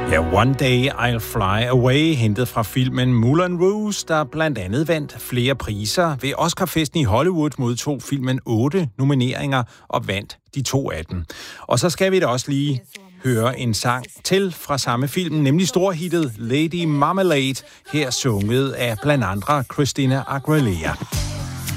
Ja, One Day I'll Fly Away, hentet fra filmen Moulin Rouge, der blandt andet vandt flere priser. Ved Oscarfesten i Hollywood modtog filmen 8 nomineringer og vandt de 2 af dem. Og så skal vi da også lige høre en sang til fra samme film, nemlig storhittet Lady Marmalade, her sunget af blandt andre Christina Aguilera.